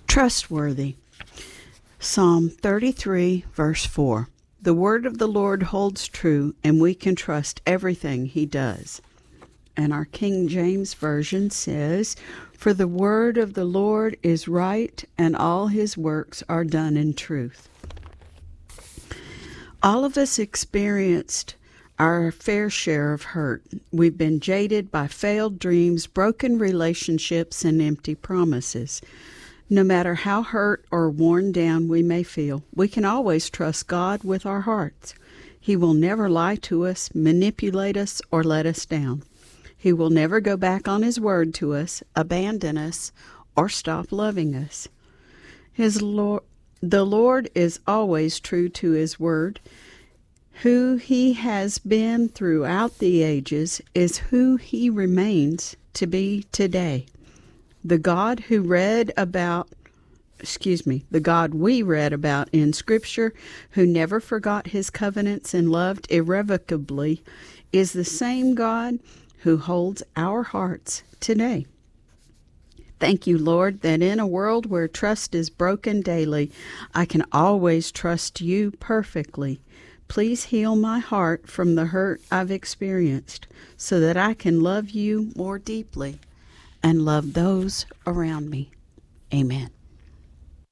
Trustworthy. Psalm 33, verse 4. The word of the Lord holds true, and we can trust everything he does. And our King James Version says, For the word of the Lord is right, and all his works are done in truth. All of us experienced our fair share of hurt. We've been jaded by failed dreams, broken relationships, and empty promises. No matter how hurt or worn down we may feel, we can always trust God with our hearts. He will never lie to us, manipulate us, or let us down. He will never go back on his word to us, abandon us, or stop loving us. The Lord is always true to his word. Who he has been throughout the ages is who he remains to be today. The God we read about in Scripture, who never forgot his covenants and loved irrevocably, is the same God who holds our hearts today. Thank you, Lord, that in a world where trust is broken daily, I can always trust you perfectly. Please heal my heart from the hurt I've experienced so that I can love you more deeply and love those around me. Amen.